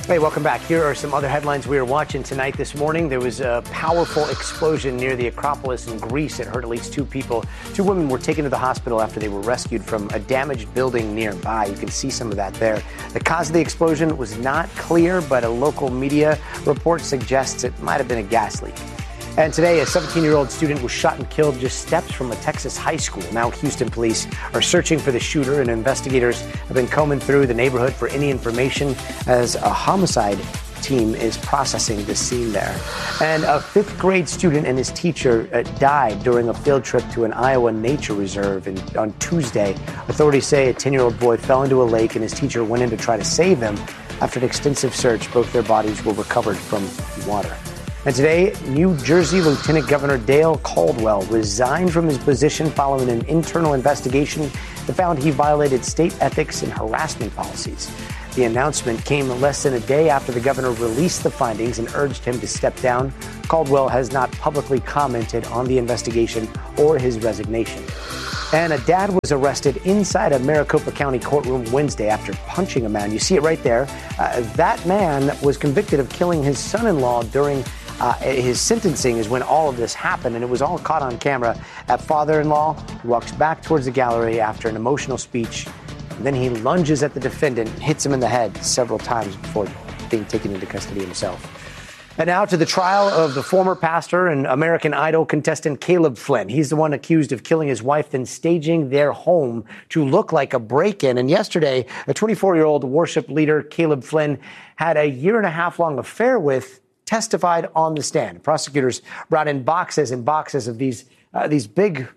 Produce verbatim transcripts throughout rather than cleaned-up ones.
Hey, welcome back. Here are some other headlines we were watching tonight. This morning, there was a powerful explosion near the Acropolis in Greece. It hurt at least two people. Two women were taken to the hospital after they were rescued from a damaged building nearby. You can see some of that there. The cause of the explosion was not clear, but a local media report suggests it might have been a gas leak. And today, a seventeen-year-old student was shot and killed just steps from a Texas high school. Now, Houston police are searching for the shooter, and investigators have been combing through the neighborhood for any information as a homicide team is processing the scene there. And a fifth grade student and his teacher uh, died during a field trip to an Iowa nature reserve and on Tuesday. Authorities say a ten-year-old boy fell into a lake and his teacher went in to try to save him. After an extensive search, both their bodies were recovered from water. And today, New Jersey Lieutenant Governor Dale Caldwell resigned from his position following an internal investigation that found he violated state ethics and harassment policies. The announcement came less than a day after the governor released the findings and urged him to step down. Caldwell has not publicly commented on the investigation or his resignation. And a dad was arrested inside a Maricopa County courtroom Wednesday after punching a man. You see it right there. Uh, that man was convicted of killing his son-in-law during Uh, his sentencing is when all of this happened, and it was all caught on camera. That father-in-law walks back towards the gallery after an emotional speech. Then he lunges at the defendant, hits him in the head several times before being taken into custody himself. And now to the trial of the former pastor and American Idol contestant Caleb Flynn. He's the one accused of killing his wife, then staging their home to look like a break-in. And yesterday, a twenty-four-year-old worship leader, Caleb Flynn, had a year and a half long affair with, testified on the stand. Prosecutors brought in boxes and boxes of these uh, these big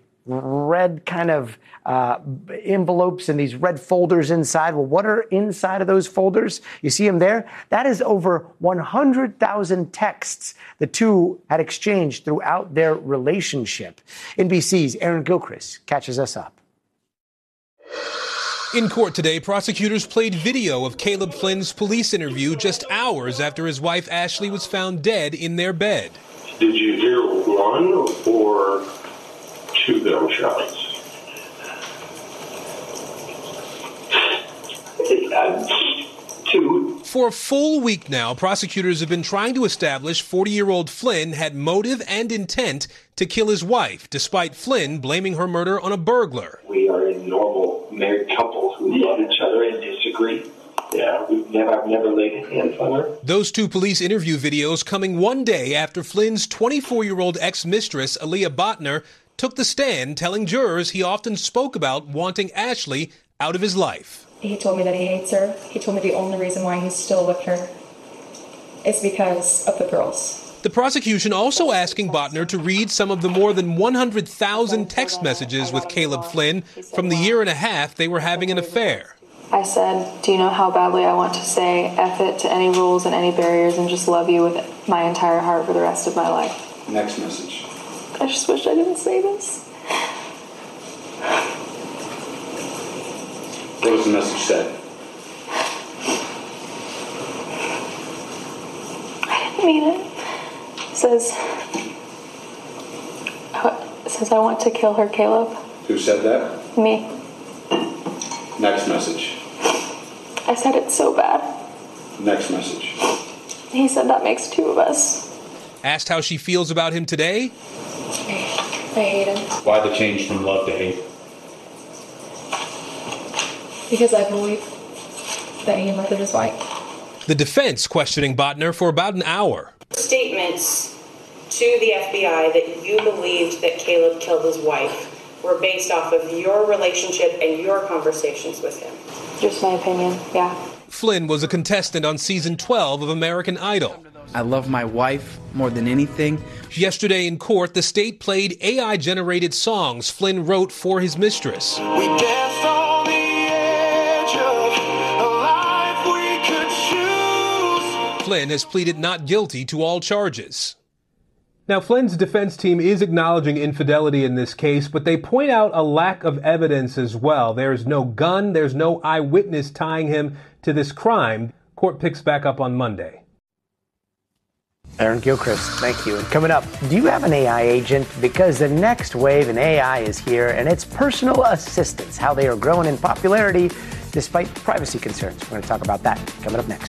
red kind of uh, envelopes and these red folders inside. Well, what are inside of those folders? You see them there? That is over one hundred thousand texts the two had exchanged throughout their relationship. N B C's Aaron Gilchrist catches us up. In court today, prosecutors played video of Caleb Flynn's police interview just hours after his wife Ashley was found dead in their bed. Did you hear one or two gunshots? Two. For a full week now, prosecutors have been trying to establish forty-year-old Flynn had motive and intent to kill his wife, despite Flynn blaming her murder on a burglar. We are a normal married couple who love each other and disagree. Yeah, we've never, I've never laid hands on her. Those two police interview videos coming one day after Flynn's twenty-four-year-old ex-mistress, Aaliyah Botner, took the stand telling jurors he often spoke about wanting Ashley out of his life. He told me that he hates her. He told me the only reason why he's still with her is because of the girls. The prosecution also asking Botner to read some of the more than one hundred thousand text messages with Caleb Flynn from the year and a half they were having an affair. I said, do you know how badly I want to say F it to any rules and any barriers and just love you with my entire heart for the rest of my life? Next message. I just wish I didn't say this. What was the message said? I didn't mean it. It says, it says I want to kill her, Caleb. Who said that? Me. Next message. I said it so bad. Next message. He said that makes two of us. Asked how she feels about him today. I hate him. Why the change from love to hate? Because I believe that he murdered his wife. The defense questioning Botner for about an hour. Statements to the F B I that you believed that Caleb killed his wife were based off of your relationship and your conversations with him. Just my opinion, yeah. Flynn was a contestant on season twelve of American Idol. I love my wife more than anything. Yesterday in court, the state played A I-generated songs Flynn wrote for his mistress. We danced on the edge of a life we could choose. Flynn has pleaded not guilty to all charges. Now, Flynn's defense team is acknowledging infidelity in this case, but they point out a lack of evidence as well. There's no gun, there's no eyewitness tying him to this crime. Court picks back up on Monday. Aaron Gilchrist, thank you. And coming up, do you have an A I agent? Because the next wave in A I is here, and it's personal assistants, how they are growing in popularity despite privacy concerns. We're going to talk about that coming up next.